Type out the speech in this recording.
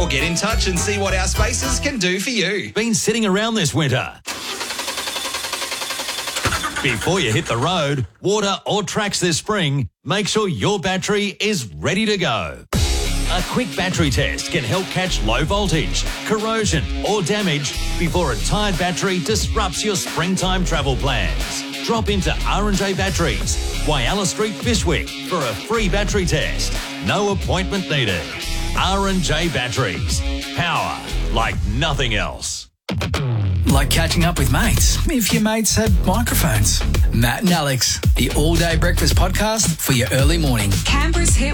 get in touch and see what our spaces can do for you. Been sitting around this winter? Before you hit the road, water or tracks this spring, make sure your battery is ready to go. A quick battery test can help catch low voltage, corrosion or damage before a tired battery disrupts your springtime travel plans. Drop into R&J Batteries, Whyalla Street, Bishwick for a free battery test. No appointment needed. R&J Batteries. Power like nothing else. Like catching up with mates, if your mates had microphones. Matt and Alex, the All Day Breakfast podcast for your early morning. Canberra's hit